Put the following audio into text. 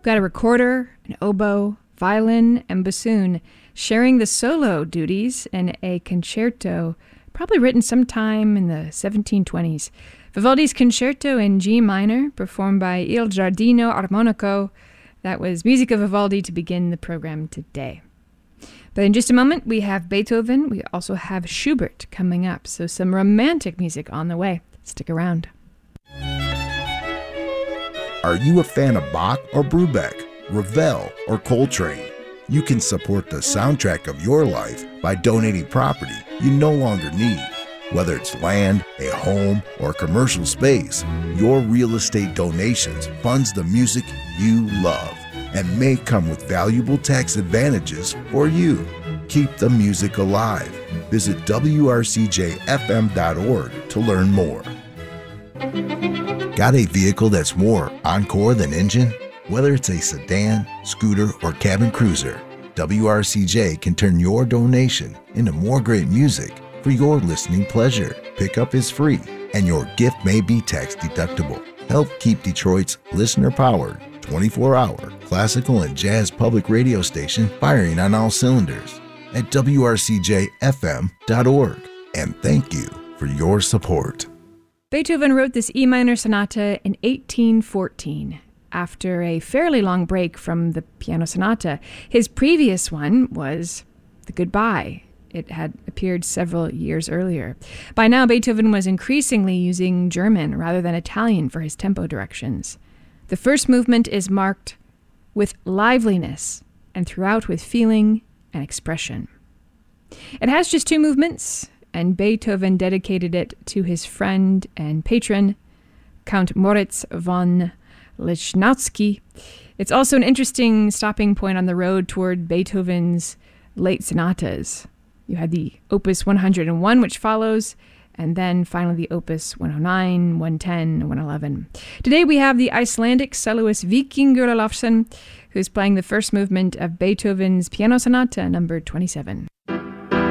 got a recorder, an oboe, violin, and bassoon sharing the solo duties in a concerto probably written sometime in the 1720s. Vivaldi's Concerto in G minor, performed by Il Giardino Armonico. That was music of Vivaldi to begin the program today. But in just a moment, we have Beethoven. We also have Schubert coming up, so some romantic music on the way. Stick around. Are you a fan of Bach or Brubeck, Ravel or Coltrane? You can support the soundtrack of your life by donating property you no longer need. Whether it's land, a home, or commercial space, your real estate donations funds the music you love and may come with valuable tax advantages for you. Keep the music alive. Visit WRCJFM.org to learn more. Got a vehicle that's more encore than engine? Whether it's a sedan, scooter, or cabin cruiser, WRCJ can turn your donation into more great music for your listening pleasure. Pickup is free, and your gift may be tax deductible. Help keep Detroit's listener-powered, 24-hour classical and jazz public radio station firing on all cylinders at WRCJFM.org. And thank you for your support. Beethoven wrote this E minor sonata in 1814. After a fairly long break from the piano sonata. His previous one was The Goodbye. It had appeared several years earlier. By now, Beethoven was increasingly using German rather than Italian for his tempo directions. The first movement is marked with liveliness and throughout with feeling and expression. It has just two movements, and Beethoven dedicated it to his friend and patron, Count Moritz von Lichnowsky. It's also an interesting stopping point on the road toward Beethoven's late sonatas. You had the Opus 101, which follows, and then finally the Opus 109, 110, and 111. Today we have the Icelandic soloist Víkingur Ólafsson, who's playing the first movement of Beethoven's Piano Sonata number 27.